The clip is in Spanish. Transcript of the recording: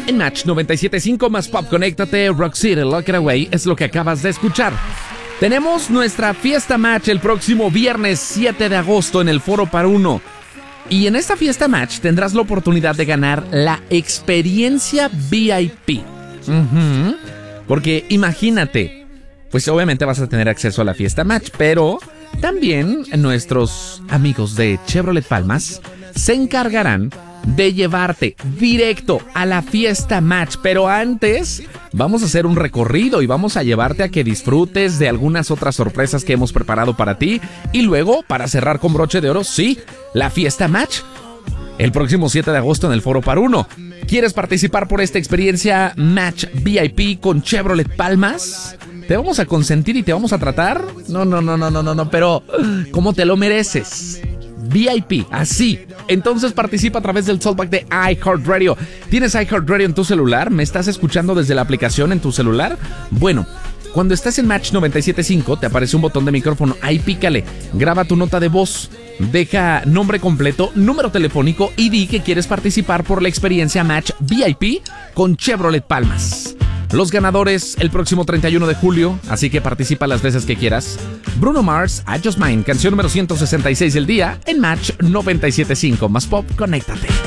En Match 97.5 más Pop, conéctate, Rock City, Lock It Away, es lo que acabas de escuchar. Tenemos nuestra fiesta Match el próximo viernes 7 de agosto en el Foro Par Uno. Y en esta fiesta Match tendrás la oportunidad de ganar la experiencia VIP. Porque imagínate, pues obviamente vas a tener acceso a la fiesta Match, pero también nuestros amigos de Chevrolet Palmas se encargarán de llevarte directo a la fiesta Match. Pero antes vamos a hacer un recorrido y vamos a llevarte a que disfrutes de algunas otras sorpresas que hemos preparado para ti. Y luego, para cerrar con broche de oro, sí, la fiesta Match el próximo 7 de agosto en el Foro Par Uno. ¿Quieres participar por esta experiencia Match VIP con Chevrolet Palmas? ¿Te vamos a consentir y te vamos a tratar? No, pero ¿cómo te lo mereces? VIP, así. Entonces participa a través del Talkback de iHeartRadio. ¿Tienes iHeartRadio en tu celular? ¿Me estás escuchando desde la aplicación en tu celular? Bueno, cuando estás en Match 97.5 te aparece un botón de micrófono. Ahí pícale, graba tu nota de voz, deja nombre completo, número telefónico y di que quieres participar por la experiencia Match VIP con Chevrolet Palmas. Los ganadores el próximo 31 de julio, así que participa las veces que quieras. Bruno Mars, I Just Mine, canción número 166 del día en Match 97.5 más Pop, conéctate.